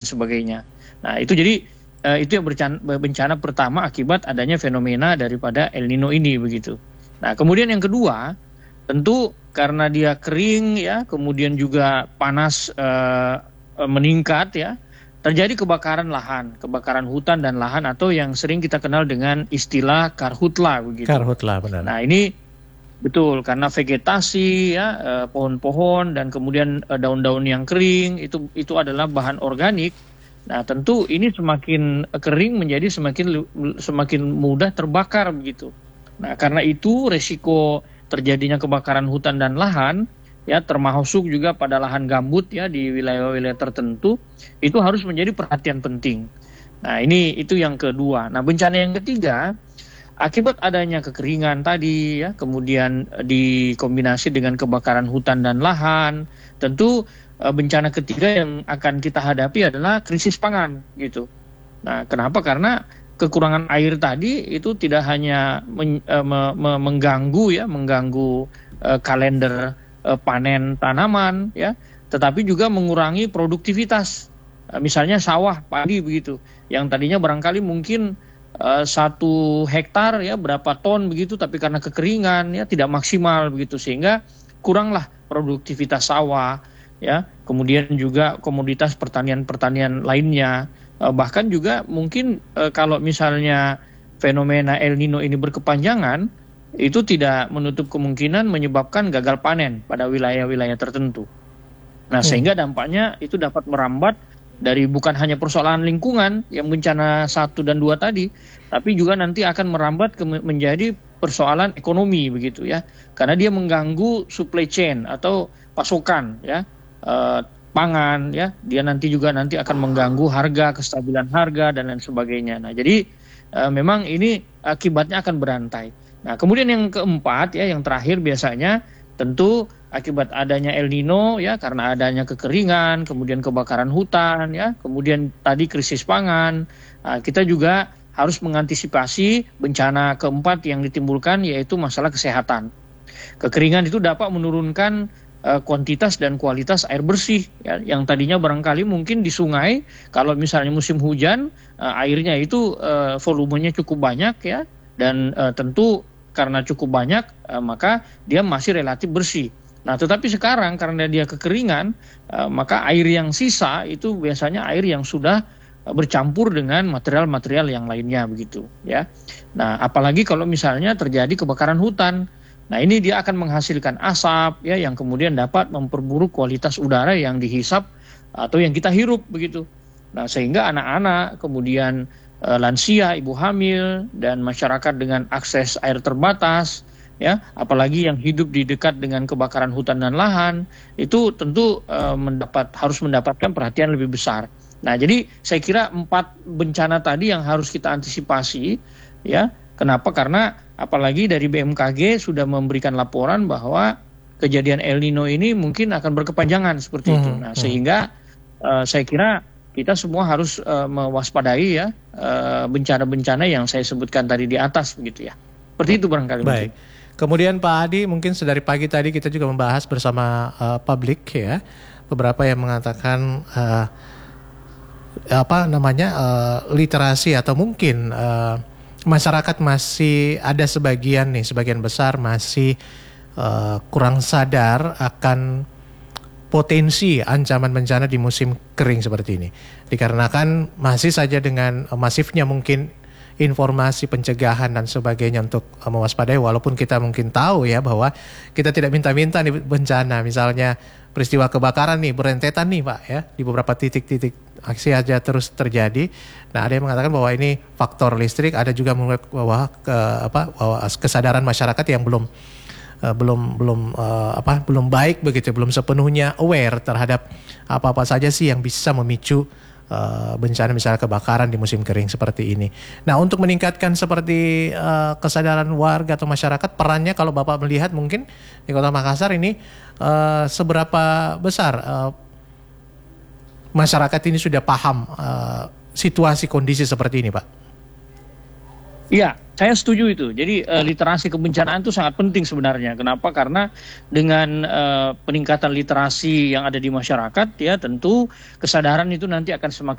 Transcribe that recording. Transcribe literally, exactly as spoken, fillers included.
sebagainya. Nah itu jadi uh, itu yang bencana, bencana pertama akibat adanya fenomena daripada El Nino ini begitu. Nah kemudian yang kedua tentu karena dia kering ya, kemudian juga panas uh, meningkat ya, terjadi kebakaran lahan, kebakaran hutan dan lahan atau yang sering kita kenal dengan istilah karhutla begitu. Karhutla benar. Nah ini betul karena vegetasi ya, eh, pohon-pohon dan kemudian eh, daun-daun yang kering itu itu adalah bahan organik. Nah tentu ini semakin kering menjadi semakin semakin mudah terbakar begitu. Nah karena itu resiko terjadinya kebakaran hutan dan lahan ya termasuk juga pada lahan gambut ya di wilayah-wilayah tertentu itu harus menjadi perhatian penting. Nah ini itu yang kedua. Nah bencana yang ketiga akibat adanya kekeringan tadi ya kemudian dikombinasi dengan kebakaran hutan dan lahan, tentu bencana ketiga yang akan kita hadapi adalah krisis pangan gitu. Nah kenapa? Karena kekurangan air tadi itu tidak hanya men, uh, me, me, mengganggu ya mengganggu uh, kalender panen tanaman ya, tetapi juga mengurangi produktivitas. Misalnya sawah padi begitu, yang tadinya barangkali mungkin uh, satu hektar ya berapa ton begitu, tapi karena kekeringan ya tidak maksimal begitu sehingga kuranglah produktivitas sawah ya. Kemudian juga komoditas pertanian-pertanian lainnya, uh, bahkan juga mungkin uh, kalau misalnya fenomena El Nino ini berkepanjangan itu tidak menutup kemungkinan menyebabkan gagal panen pada wilayah-wilayah tertentu. Nah, hmm. sehingga dampaknya itu dapat merambat dari bukan hanya persoalan lingkungan yang bencana satu dan dua tadi, tapi juga nanti akan merambat ke menjadi persoalan ekonomi begitu ya. Karena dia mengganggu supply chain atau pasokan ya, eh, pangan ya. Dia nanti juga nanti akan mengganggu harga, kestabilan harga dan lain sebagainya. Nah, jadi eh, memang ini akibatnya akan berantai. Nah, kemudian yang keempat ya, yang terakhir biasanya tentu akibat adanya El Nino ya, karena adanya kekeringan, kemudian kebakaran hutan ya, kemudian tadi krisis pangan. Nah, kita juga harus mengantisipasi bencana keempat yang ditimbulkan yaitu masalah kesehatan. Kekeringan itu dapat menurunkan uh, kuantitas dan kualitas air bersih ya, yang tadinya barangkali mungkin di sungai kalau misalnya musim hujan uh, airnya itu uh, volumenya cukup banyak ya, dan uh, tentu karena cukup banyak, uh, maka dia masih relatif bersih. Nah, tetapi sekarang karena dia kekeringan, uh, maka air yang sisa itu biasanya air yang sudah uh, bercampur dengan material-material yang lainnya begitu, ya. Nah, apalagi kalau misalnya terjadi kebakaran hutan. Nah, ini dia akan menghasilkan asap, ya, yang kemudian dapat memperburuk kualitas udara yang dihisap atau yang kita hirup begitu. Nah, sehingga anak-anak kemudian lansia, ibu hamil, dan masyarakat dengan akses air terbatas, ya, apalagi yang hidup di dekat dengan kebakaran hutan dan lahan, itu tentu uh, mendapat harus mendapatkan perhatian lebih besar. Nah, jadi saya kira empat bencana tadi yang harus kita antisipasi, ya. Kenapa? Karena apalagi dari B M K G sudah memberikan laporan bahwa kejadian El Nino ini mungkin akan berkepanjangan seperti hmm, itu. Nah, hmm. sehingga uh, saya kira kita semua harus uh, mewaspadai ya uh, bencana-bencana yang saya sebutkan tadi di atas begitu ya. Seperti itu barangkali. Baik. Mungkin. Kemudian Pak Adi, mungkin sedari pagi tadi kita juga membahas bersama uh, publik ya, beberapa yang mengatakan uh, apa namanya uh, literasi atau mungkin uh, masyarakat masih ada sebagian nih, sebagian besar masih uh, kurang sadar akan potensi ancaman bencana di musim kering seperti ini. Dikarenakan masih saja dengan masifnya mungkin informasi pencegahan dan sebagainya untuk mewaspadai, walaupun kita mungkin tahu ya bahwa kita tidak minta-minta nih bencana. Misalnya peristiwa kebakaran nih berentetan nih Pak ya, di beberapa titik-titik aksi aja terus terjadi. Nah, ada yang mengatakan bahwa ini faktor listrik, ada juga bahwa ke, apa bahwa kesadaran masyarakat yang belum Uh, belum belum uh, apa belum baik begitu, belum sepenuhnya aware terhadap apa-apa saja sih yang bisa memicu uh, bencana misalnya kebakaran di musim kering seperti ini. Nah, untuk meningkatkan seperti uh, kesadaran warga atau masyarakat, perannya kalau Bapak melihat mungkin di Kota Makassar ini uh, seberapa besar uh, masyarakat ini sudah paham uh, situasi kondisi seperti ini, Pak? Iya, saya setuju itu. Jadi uh, literasi kebencanaan itu sangat penting sebenarnya. Kenapa? Karena dengan uh, peningkatan literasi yang ada di masyarakat, ya tentu kesadaran itu nanti akan semakin